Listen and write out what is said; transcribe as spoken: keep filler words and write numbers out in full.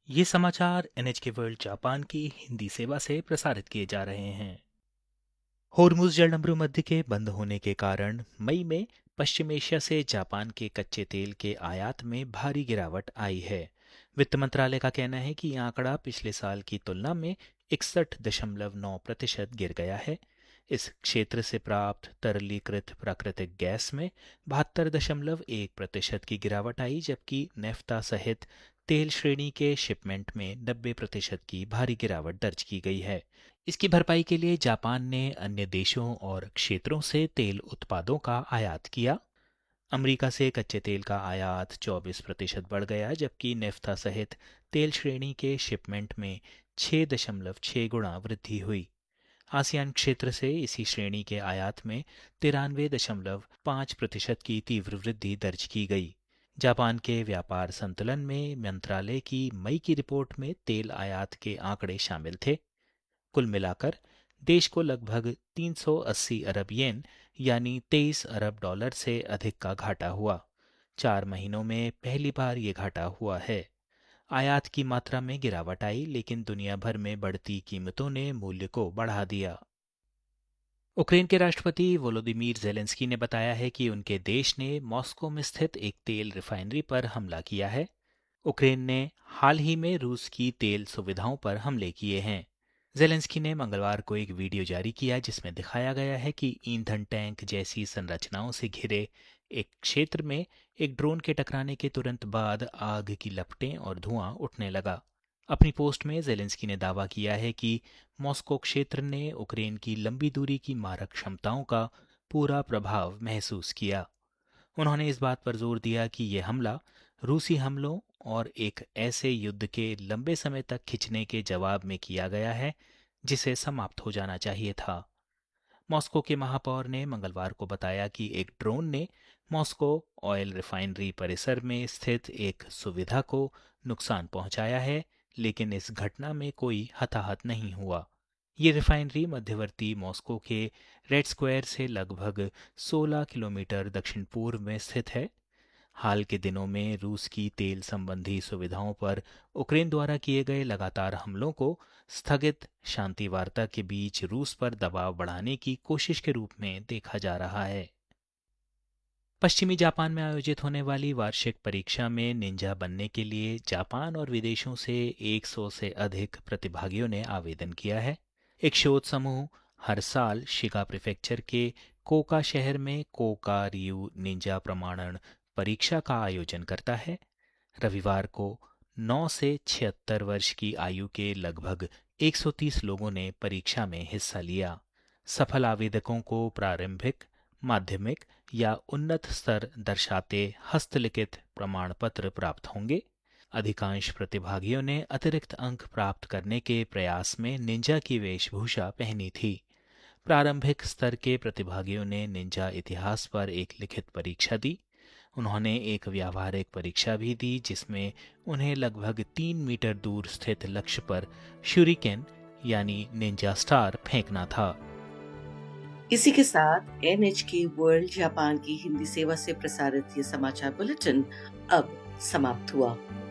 ये समाचार NHK world Japan की हिंदी सेवा से प्रसारित किए जा रहे हैं। होर्मुज जलडमरू मध्य के बंद होने के कारण मई में पश्चिम एशिया से जापान के कच्चे तेल के आयात में भारी गिरावट आई है। वित्त मंत्रालय का कहना है कि यह आंकड़ा पिछले साल की तुलना में इकसठ दशमलव नौ प्रतिशत गिर गया है। इस क्षेत्र से प्राप्त तरलीकृत प्राकृतिक गैस में बहत्तर दशमलव एक प्रतिशत की गिरावट आई, जबकि नेफ्ता सहित तेल श्रेणी के शिपमेंट में नब्बे प्रतिशत की भारी गिरावट दर्ज की गई है। इसकी भरपाई के लिए जापान ने अन्य देशों और क्षेत्रों से तेल उत्पादों का आयात किया। अमेरिका से कच्चे तेल का आयात चौबीस प्रतिशत बढ़ गया, जबकि नेफ्था सहित तेल श्रेणी के शिपमेंट में छह दशमलव छह गुना वृद्धि हुई। आसियान क्षेत्र से इसी श्रेणी के आयात में तिरानवे दशमलव पाँच प्रतिशत की तीव्र वृद्धि दर्ज की गई। जापान के व्यापार संतुलन में मंत्रालय की मई की रिपोर्ट में तेल आयात के आंकड़े शामिल थे। कुल मिलाकर देश को लगभग तीन सौ अस्सी अरब येन यानी तेईस अरब डॉलर से अधिक का घाटा हुआ। चार महीनों में पहली बार ये घाटा हुआ है। आयात की मात्रा में गिरावट आई, लेकिन दुनिया भर में बढ़ती कीमतों ने मूल्य को बढ़ा दिया। यूक्रेन के राष्ट्रपति वोलोदिमीर जेलेंस्की ने बताया है कि उनके देश ने मॉस्को में स्थित एक तेल रिफाइनरी पर हमला किया है। यूक्रेन ने हाल ही में रूस की तेल सुविधाओं पर हमले किए हैं। जेलेंस्की ने मंगलवार को एक वीडियो जारी किया जिसमें दिखाया गया है कि ईंधन टैंक जैसी संरचनाओं से घिरे एक क्षेत्र में एक ड्रोन के टकराने के तुरंत बाद आग की लपटें और धुआं उठने लगा। अपनी पोस्ट में जेलेंस्की ने दावा किया है कि मॉस्को क्षेत्र ने यूक्रेन की लंबी दूरी की मारक क्षमताओं का पूरा प्रभाव महसूस किया। उन्होंने इस बात पर जोर दिया कि यह हमला रूसी हमलों और एक ऐसे युद्ध के लंबे समय तक खिंचने के जवाब में किया गया है जिसे समाप्त हो जाना चाहिए था। मॉस्को के महापौर ने मंगलवार को बताया कि एक ड्रोन ने मॉस्को ऑयल रिफाइनरी परिसर में स्थित एक सुविधा को नुकसान पहुंचाया है, लेकिन इस घटना में कोई हताहत नहीं हुआ। ये रिफाइनरी मध्यवर्ती मॉस्को के रेड स्क्वायर से लगभग सोलह किलोमीटर दक्षिण पूर्व में स्थित है। हाल के दिनों में रूस की तेल संबंधी सुविधाओं पर यूक्रेन द्वारा किए गए लगातार हमलों को स्थगित शांति वार्ता के बीच रूस पर दबाव बढ़ाने की कोशिश के रूप में देखा जा रहा है। पश्चिमी जापान में आयोजित होने वाली वार्षिक परीक्षा में निंजा बनने के लिए जापान और विदेशों से सौ से अधिक प्रतिभागियों ने आवेदन किया है। एक शोध समूह हर साल शिगा प्रीफेक्चर के कोका शहर में कोका रियू निंजा प्रमाणन परीक्षा का आयोजन करता है। रविवार को नौ से छिहत्तर वर्ष की आयु के लगभग एक सौ तीस लोगों ने परीक्षा में हिस्सा लिया। सफल आवेदकों को प्रारंभिक, माध्यमिक या उन्नत स्तर दर्शाते हस्तलिखित प्रमाण पत्र प्राप्त होंगे। अधिकांश प्रतिभागियों ने अतिरिक्त अंक प्राप्त करने के प्रयास में निंजा की वेशभूषा पहनी थी। प्रारंभिक स्तर के प्रतिभागियों ने निंजा इतिहास पर एक लिखित परीक्षा दी। उन्होंने एक व्यावहारिक परीक्षा भी दी जिसमें उन्हें लगभग तीन मीटर दूर स्थित लक्ष्य पर शूरिकेन यानी निंजा स्टार फेंकना था। इसी के साथ एनएचके वर्ल्ड जापान की हिंदी सेवा से प्रसारित ये समाचार बुलेटिन अब समाप्त हुआ।